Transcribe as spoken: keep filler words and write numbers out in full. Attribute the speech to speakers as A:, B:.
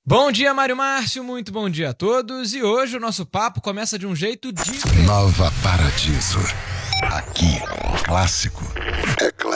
A: Bom dia, Mário Márcio, muito bom dia a todos. E hoje o nosso papo começa de um jeito diferente.
B: Nova Paradiso. Aqui, clássico é clássico.